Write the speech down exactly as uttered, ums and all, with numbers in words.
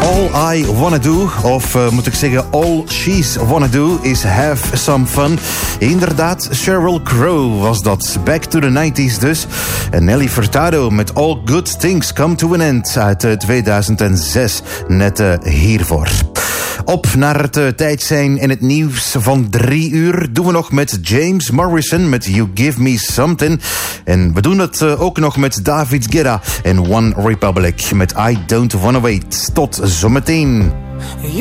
All I Wanna Do, of uh, moet ik zeggen All She's Wanna Do, is Have Some Fun. Inderdaad, Sheryl Crow was dat. Back to the nineties dus. En Nelly Furtado met All Good Things Come to an End uit uh, tweeduizend zes. Net uh, hiervoor. Op naar het uh, tijd zijn in het nieuws van drie uur. Doen we nog met James Morrison met You Give Me Something. En we doen het uh, ook nog met David Guetta en One Republic met I Don't Wanna Wait. Tot zometeen.